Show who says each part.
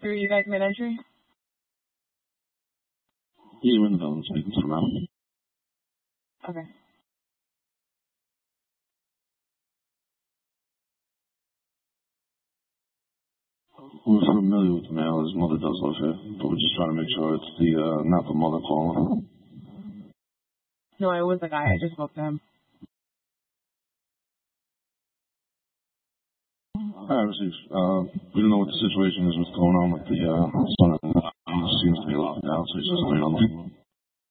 Speaker 1: So you guys made entry?
Speaker 2: Yeah, we're in the building, so you can come out.
Speaker 1: Okay.
Speaker 2: We're familiar with the mail. His mother does live here, but we're just trying to make sure it's not the mother calling.
Speaker 1: No, it was the guy. I just spoke to him.
Speaker 2: Alright, we don't know what the situation is, what's going on with the son. He seems to be locked out, so he's just laying on the floor.